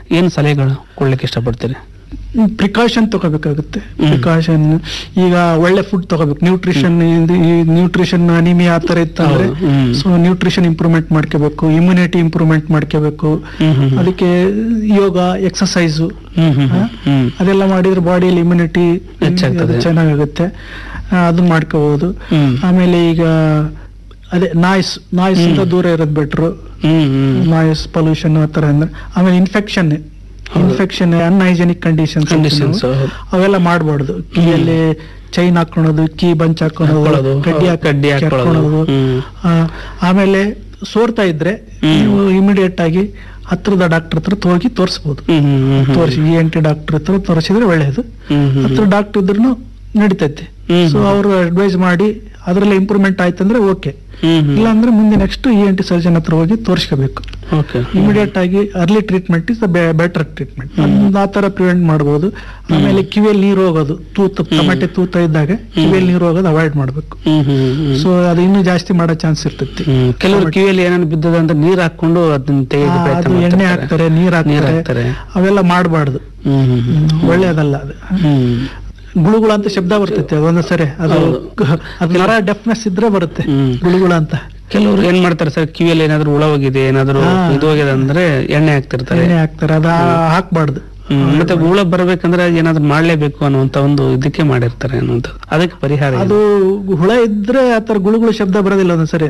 ಏನ್ ಸಲಹೆಗಳು ಕೊಡ್ಲಿಕ್ಕೆ ಇಷ್ಟಪಡ್ತೀರಿ? ಪ್ರಿಕಾಷನ್ ತಗೋಬೇಕಾಗುತ್ತೆ. ಪ್ರಿಕಾಷನ್ ಈಗ ಒಳ್ಳೆ ಫುಡ್ ತಗೋಬೇಕು. ನ್ಯೂಟ್ರಿಷನ್ ಅನಿಮಿಯಾ ಆ ತರ ಇತ್ತಂದ್ರೆ ಸೊ ನ್ಯೂಟ್ರಿಷನ್ ಇಂಪ್ರೂವ್ಮೆಂಟ್ ಮಾಡ್ಕೋಬೇಕು, ಇಮ್ಯುನಿಟಿ ಇಂಪ್ರೂವ್ಮೆಂಟ್ ಮಾಡ್ಕೋಬೇಕು. ಅದಕ್ಕೆ ಯೋಗ, ಎಕ್ಸರ್ಸೈಸ್ ಅದೆಲ್ಲ ಮಾಡಿದ್ರೆ ಬಾಡಿಯಲ್ಲಿ ಇಮ್ಯುನಿಟಿ ಚೆನ್ನಾಗುತ್ತೆ, ಅದನ್ನ ಮಾಡ್ಕೋಬಹುದು. ಆಮೇಲೆ ಈಗ ಅದೇ ನಾಯ್ಸ್ ಇಂದ ದೂರ ಇರೋದು ಬೆಟ್ರು. ನಾಯ್ಸ್ ಪೊಲ್ಯೂಷನ್ ಆ ತರ ಅಂದ್ರೆ. ಆಮೇಲೆ ಇನ್ಫೆಕ್ಷನ್ ಅನ್ಹೈಜೆನಿಕ್ ಕಂಡೀಷನ್ಸ್ ಅವೆಲ್ಲ ಮಾಡಬಾರ್ದು. ಕೀಯಲ್ಲಿ ಚೈನ್ ಹಾಕೊಳ್ಳೋದು, ಕೀ ಬಂಚ್ ಹಾಕೊಳ್ಳೋದು, ಕಡ್ಡಿ ಹಾಕೊಳ್ಳೋದು. ಆಮೇಲೆ ಸೋರ್ತಾ ಇದ್ರೆ ನೀವು ಇಮಿಡಿಯೇಟ್ ಆಗಿ ಹತ್ರದ ಡಾಕ್ಟರ್ ಹತ್ರ ಹೋಗಿ ತೋರಿಸಬಹುದು. ತೋರಿಸಿ ENT ಡಾಕ್ಟರ್ ಹತ್ರ ತೋರಿಸಿದ್ರೆ ಒಳ್ಳೇದು. ಹತ್ರ ಡಾಕ್ಟರ್ ಇದ್ರೂ ನಡೀತೈತೆ. ಸೊ ಅವರು ಅಡ್ವೈಸ್ ಮಾಡಿ ಅದ್ರಲ್ಲಿ ಇಂಪ್ರೂವ್ಮೆಂಟ್ ಆಯ್ತಂದ್ರೆ ಓಕೆ, ಇಲ್ಲ ಅಂದ್ರೆ ಮುಂದೆ ನೆಕ್ಸ್ಟ್ ENT ಸರ್ಜನ್ ಹತ್ರ ಹೋಗಿ ತೋರಿಸ್ಕೋಬೇಕು. ಇಮಿಡಿಯೇಟ್ ಆಗಿ early treatment is better treatment. ಆ ತರ ಪ್ರಿವೆಂಟ್ ಮಾಡಬಹುದು. ಆಮೇಲೆ ಕಿವಿಯಲ್ಲಿ ನೀರು ಹೋಗೋದು, ಟೊಮೆಟೆ ತೂತ ಇದ್ದಾಗ ಕಿವಿಯಲ್ಲಿ ನೀರು ಹೋಗೋದು ಅವಾಯ್ಡ್ ಮಾಡ್ಬೇಕು. ಸೊ ಅದು ಇನ್ನೂ ಜಾಸ್ತಿ ಮಾಡೋ ಚಾನ್ಸ್ ಇರ್ತೈತಿ. ಕೆಲವರು ಕಿವಿಯಲ್ಲಿ ಏನೇನು ಬಿದ್ದದ ಅಂತ ನೀರ್ ಹಾಕೊಂಡು ಅದನ್ನ ಅದು ಎಣ್ಣೆ ಹಾಕ್ತಾರೆ, ನೀರ್ ಹಾಕ್ತಾರೆ, ಅವೆಲ್ಲ ಮಾಡಬಾರ್ದು, ಒಳ್ಳೇದಲ್ಲ ಅದು. ಗುಳುಗುಳ ಅಂತ ಶಬ್ದ ಬರ್ತೈತೆ ಅದೊಂದು ಸರಿ, ಅದು ನರ ಡೆಫ್ನೆಸ್ ಇದ್ರೆ ಬರುತ್ತೆ ಗುಳುಗುಳ ಅಂತ. ಕೆಲವರು ಏನ್ ಮಾಡ್ತಾರೆ ಸರ್, ಕಿವಿಯಲ್ಲಿ ಏನಾದ್ರು ಹುಳ ಹೋಗಿದೆ, ಏನಾದ್ರು ಇದು ಹೋಗಿದೆ ಅಂದ್ರೆ ಎಣ್ಣೆ ಹಾಕ್ತಿರ್ತಾರೆ. ಅದ ಹಾಕ್ಬಾರ್ದು. ಮತ್ತೆ ಹುಳ ಬರ್ಬೇಕಂದ್ರೆ ಏನಾದ್ರು ಮಾಡ್ಲೇಬೇಕು ಅನ್ನುವಂತ ಒಂದು ಇದಕ್ಕೆ ಮಾಡಿರ್ತಾರೆ ಅನ್ನುವಂಥದ್ದು. ಅದಕ್ಕೆ ಪರಿಹಾರ ಅದು ಹುಳ ಇದ್ರೆ ಆತರ ಗುಳುಗುಳು ಶಬ್ದ ಬರೋದಿಲ್ಲ ಒಂದೊಂದ್ಸರಿ.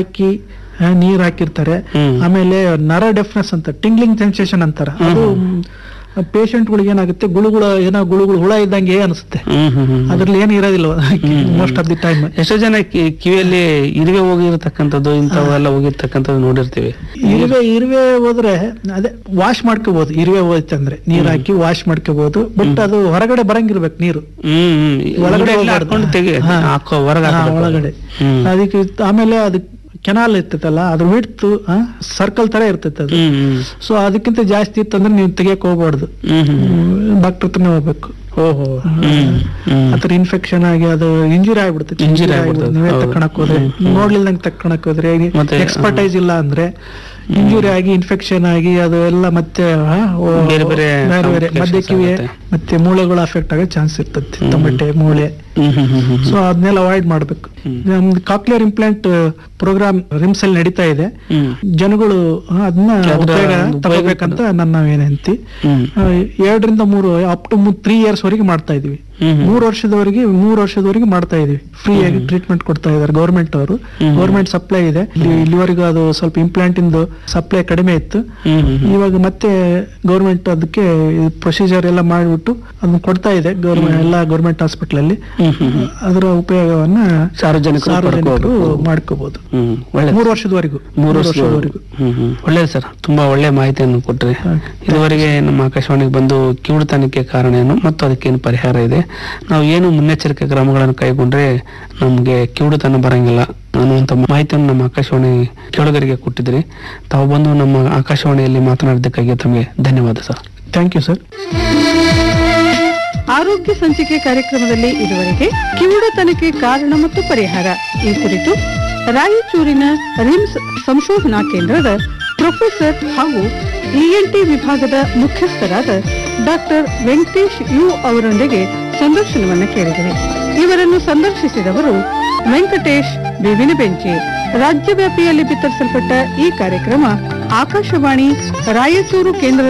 ನೀರ್ ಹಾಕಿರ್ತಾರೆ. ಆಮೇಲೆ ನರ ಡೆಫ್ನೆಸ್ ಅಂತ ಟಿಂಗ್ಲಿಂಗ್ ಸೆನ್ಸೇಷನ್ ಅಂತಾರ. ಅದು ಪೇಷಂಟ್ ಗಳಿಗೆ ಏನಾಗುತ್ತೆ, ಗುಳುಗುಳು ಹುಳ ಇದ್ದಂಗೆ ಅನಿಸುತ್ತೆ. ಅದ್ರಲ್ಲಿ ಏನು ಇರೋದಿಲ್ಲ ಮೋಸ್ಟ್ ಆಫ್ ದಿ ಟೈಮ್. ಎಷ್ಟೋ ಜನ ಕಿವಿಯಲ್ಲಿ ಇರುವೆ ಹೋಗಿರ್ತಕ್ಕಂಥದ್ದು, ಇಂಥವೆಲ್ಲ ಹೋಗಿರ್ತಕ್ಕಂಥದ್ದು ನೋಡಿರ್ತೀವಿ. ಇರುವೆ ಹೋದ್ರೆ ಅದೇ ವಾಶ್ ಮಾಡ್ಕೋಬಹುದು. ಇರುವೆ ಹೋಯ್ತಂದ್ರೆ ನೀರ್ ಹಾಕಿ ವಾಶ್ ಮಾಡ್ಕೋಬಹುದು. ಬಟ್ ಅದು ಹೊರಗಡೆ ಬರಂಗಿರ್ಬೇಕು ನೀರು, ಒಳಗಡೆ ಒಳಗಡೆ. ಅದಕ್ಕೆ ಆಮೇಲೆ ಅದಕ್ಕೆ ಕೆನಾಲ್ ಇರ್ತೈತಲ್ಲ, ಅದ್ರ ವಿಡ್ತು ಸರ್ಕಲ್ ತರ ಇರ್ತೈತೆ ಅದು. ಸೊ ಅದಕ್ಕಿಂತ ಜಾಸ್ತಿ ಇತ್ತಂದ್ರೆ ನೀವು ತೆಗಿಯಕ್ ಹೋಗ್ಬಾರ್ದು, ಡಾಕ್ಟರ್ ಹತ್ರನೇ ಹೋಗ್ಬೇಕು. ಆತರ ಇನ್ಫೆಕ್ಷನ್ ಆಗಿ ಅದು ಇಂಜುರಿ ಆಗ್ಬಿಡ್ತೈತೆ. ನೀವೇ ತಕ್ಕಣಕ್ ಹೋದ್ರೆ, ನೋಡ್ಲಿಲ್ದಂಗೆ ತಕ್ಕಣಕ್ ಹೋದ್ರೆ, ಎಕ್ಸ್ಪರ್ಟೈಸ್ ಇಲ್ಲ ಅಂದ್ರೆ ಇಂಜುರಿ ಆಗಿ ಇನ್ಫೆಕ್ಷನ್ ಆಗಿ ಅದು ಎಲ್ಲ ಮತ್ತೆ ಬೇರೆ ಬೇರೆ ಮಧ್ಯ ಕಿವಿ ಮತ್ತೆ ಮೂಳೆಗಳು ಅಫೆಕ್ಟ್ ಆಗೋ ಚಾನ್ಸ್ ಇರ್ತದೆ, ತಮಟೆ ಮೂಳೆ. ಸೊ ಅದನ್ನೆಲ್ಲ ಅವಾಯ್ಡ್ ಮಾಡ್ಬೇಕು. ನಮ್ದು ಕಾಕ್ಲಿಯರ್ ಇಂಪ್ಲಾಂಟ್ ಪ್ರೋಗ್ರಾಮ್ ರಿಮ್ಸ್ ಅಲ್ಲಿ ನಡೀತಾ ಇದೆ. ಜನಗಳು ಅದನ್ನ ಉಪಯೋಗ ತಗೋಬೇಕಂತ ನನ್ನ ವಿನಂತಿ. 2 ಅಪ್ ಟು 3 years ವರೆಗೆ ಮಾಡ್ತಾ ಇದೀವಿ. 3 ವರ್ಷದವರೆಗೆ ಮಾಡ್ತಾ ಇದೀವಿ. ಫ್ರೀ ಆಗಿ ಟ್ರೀಟ್ಮೆಂಟ್ ಕೊಡ್ತಾ ಇದಾರೆ ಗೌರ್ಮೆಂಟ್ ಅವರು. ಗೌರ್ಮೆಂಟ್ ಸಪ್ಲೈ ಇದೆ. ಇಲ್ಲಿವರೆಗೂ ಅದು ಸ್ವಲ್ಪ ಇಂಪ್ಲಾಂಟ್ ಇಂದು ಸಪ್ಲೈ ಕಡಿಮೆ ಇತ್ತು. ಇವಾಗ ಮತ್ತೆ ಗೌರ್ಮೆಂಟ್ ಅದಕ್ಕೆ ಪ್ರೊಸೀಜರ್ ಎಲ್ಲ ಮಾಡಿಬಿಟ್ಟು ಅದನ್ನ ಕೊಡ್ತಾ ಇದೆ ಎಲ್ಲ ಗೌರ್ಮೆಂಟ್ ಹಾಸ್ಪಿಟಲ್ ಅಲ್ಲಿ. ಅದರ ಉಪಯೋಗವನ್ನ ಸಾರ್ವಜನಿಕರು ಮಾಡ್ಕೋಬಹುದು 3 ವರ್ಷದವರೆಗೂ. ಒಳ್ಳೇದು ಸರ್, ತುಂಬಾ ಒಳ್ಳೆ ಮಾಹಿತಿಯನ್ನು ಕೊಟ್ರಿ. ಇದುವರೆಗೆ ನಮ್ಮ ಆಕಾಶವಾಣಿಗೆ ಬಂದು ಕಿವುಡುತನಕ್ಕೆ ಕಾರಣ ಏನು ಮತ್ತು ಅದಕ್ಕೇನು ಪರಿಹಾರ ಇದೆ, ನಾವು ಏನು ಮುನ್ನೆಚ್ಚರಿಕೆ ಕ್ರಮಗಳನ್ನು ಕೈಗೊಂಡ್ರೆ ನಮ್ಗೆ ಕಿವುಡುತನ ಬರಂಗಿಲ್ಲ ಅನ್ನುವಂಥ ಮಾಹಿತಿಯನ್ನು ನಮ್ಮ ಆಕಾಶವಾಣಿ ಕೇಳುಗರಿಗೆ ಕೊಟ್ಟಿದ್ರಿ. ತಾವು ಬಂದು ನಮ್ಮ ಆಕಾಶವಾಣಿಯಲ್ಲಿ ಮಾತನಾಡಿದ್ದಕ್ಕಾಗಿ ತಮಗೆ ಧನ್ಯವಾದ ಸರ್. Thank you sir. ಆರೋಗ್ಯ ಸಂಚಿಕೆ ಕಾರ್ಯಕ್ರಮದಲ್ಲಿ ಇದುವರೆಗೆ ಕಿವುಡುತನಕ್ಕೆ ಕಾರಣ ಮತ್ತು ಪರಿಹಾರ ಈ ಕುರಿತು ರಾಯಚೂರಿನ ರಿಮ್ಸ್ ಸಂಶೋಧನಾ ಕೇಂದ್ರದ ಪ್ರೊಫೆಸರ್ ಹಾಗೂ ENT ವಿಭಾಗದ ಮುಖ್ಯಸ್ಥರಾದ ಡಾಕ್ಟರ್ ವೆಂಕಟೇಶ್ ಯು ಅವರೊಂದಿಗೆ ಸಂದರ್ಶನವನ್ನು ಕೇಳಿದರೆ. ಇವರನ್ನು ಸಂದರ್ಶಿಸಿದವರು ವೆಂಕಟೇಶ್ ಬೇವಿನ ಬೆಂಚಿ. ರಾಜ್ಯವ್ಯಾಪಿಯಲ್ಲಿ ಬಿತ್ತರಿಸಲ್ಪಟ್ಟ ಈ ಕಾರ್ಯಕ್ರಮ ಆಕಾಶವಾಣಿ ರಾಯಚೂರು ಕೇಂದ್ರ